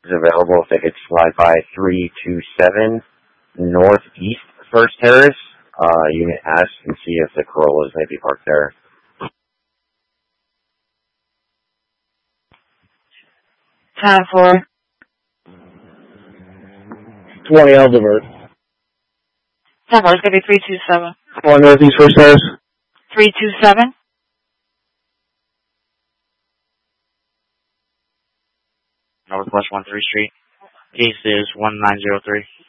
is available if they could slide by 327 Northeast First Terrace. You can ask and see if the Corollas may be parked there. 10-4. 20 Elderberg. 10-4, it's going to be 327. 1 Northeast First Terrace. 327. Northwest 13th Street. Case is 1903.